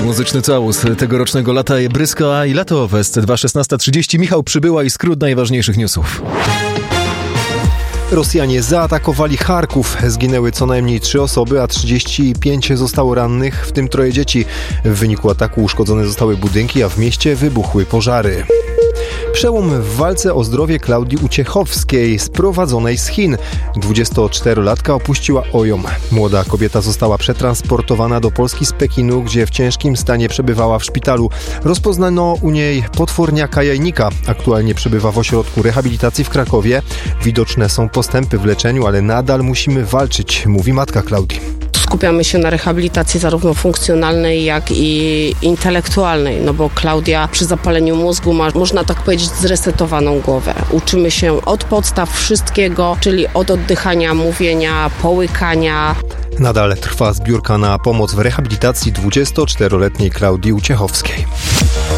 Muzyczny całus tegorocznego lata Bryska i Lato Fest 2.16.30. Michał Przybyła i skrót najważniejszych newsów. Rosjanie zaatakowali Charków. Zginęły co najmniej 3 osoby, a 35 zostało rannych, w tym 3 dzieci. W wyniku ataku uszkodzone zostały budynki, a w mieście wybuchły pożary. Przełom w walce o zdrowie Klaudii Uciechowskiej, sprowadzonej z Chin. 24-latka opuściła OJOM. Młoda kobieta została przetransportowana do Polski z Pekinu, gdzie w ciężkim stanie przebywała w szpitalu. Rozpoznano u niej potworniaka jajnika. Aktualnie przebywa w ośrodku rehabilitacji w Krakowie. Widoczne są postępy w leczeniu, ale nadal musimy walczyć, mówi matka Klaudii. Skupiamy się na rehabilitacji zarówno funkcjonalnej, jak i intelektualnej, no bo Klaudia przy zapaleniu mózgu ma, można tak powiedzieć, zresetowaną głowę. Uczymy się od podstaw wszystkiego, czyli od oddychania, mówienia, połykania. Nadal trwa zbiórka na pomoc w rehabilitacji 24-letniej Klaudii Uciechowskiej.